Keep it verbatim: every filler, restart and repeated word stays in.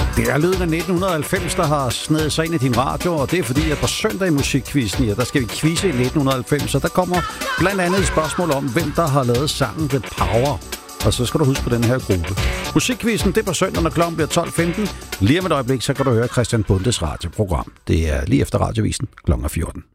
Det er lyden af nitten halvfems, der har snedet sig ind i din radio, og det er fordi, at på søndag i musikquizzen, ja, der skal vi quizze i nitten halvfems, og der kommer blandt andet et spørgsmål om, hvem der har lavet sangen The Power. Og så skal du huske på den her gruppe. Musikquizzen, det er på søndag, når klokken bliver tolv femten. Lige om et øjeblik, så kan du høre Christian Bundes radioprogram. Det er lige efter radiovisen klokken fjorten.